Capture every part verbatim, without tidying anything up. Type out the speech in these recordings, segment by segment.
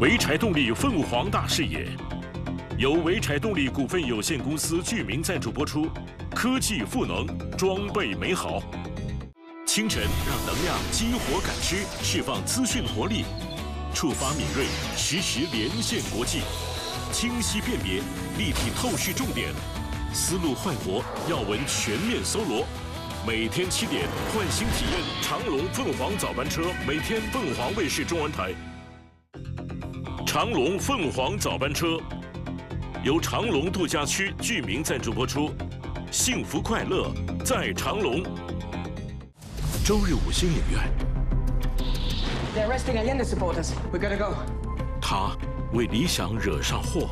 潍柴动力凤凰大视野，由潍柴动力股份有限公司剧名赞助播出。科技赋能，装备美好。清晨让能量激活感知，释放资讯活力，触发敏锐，实时连线国际，清晰辨别，立体透视重点，思路焕活，要闻全面搜罗。每天七点，换新体验长龙凤凰早班车，每天凤凰卫视中文台。长龙凤凰早班车由长龙度假区剧名赞助播出，幸福快乐在长龙。周日五星影院， They're arresting Allende supporters. We gotta go. 他为理想惹上祸，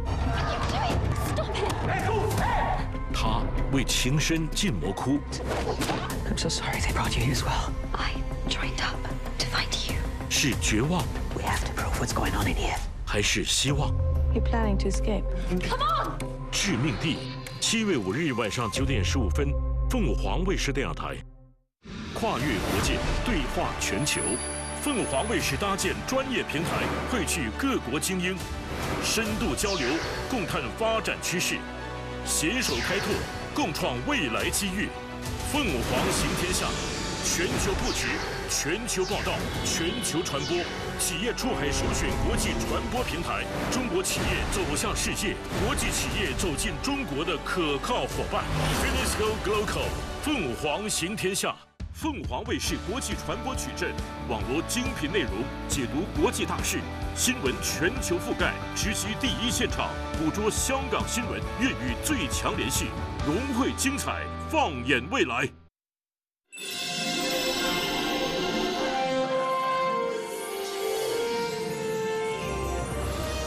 Stop it! 他为情深进魔窟， I'm so sorry they brought you here as well. I joined up to find you. 是绝望 We have to prove what's going on in here. 还是希望？ You're planning to escape? Come on! 致命地，七月五日晚上九点十五分，凤凰卫视电视台。跨越国界，对话全球，凤凰卫视搭建专业平台，汇聚各国精英，深度交流，共探发展趋势，携手开拓，共创未来机遇。凤凰行天下，全球布局，全球报道，全球传播，企业出海首选国际传播平台，中国企业走向世界，国际企业走进中国的可靠伙伴。Finisco Global， 凤凰行天下。凤凰卫视国际传播矩阵，网罗精品内容，解读国际大事，新闻全球覆盖，直击第一现场，捕捉香港新闻，粤语最强联系，融汇精彩，放眼未来。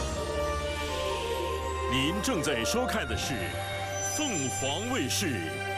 您正在收看的是凤凰卫视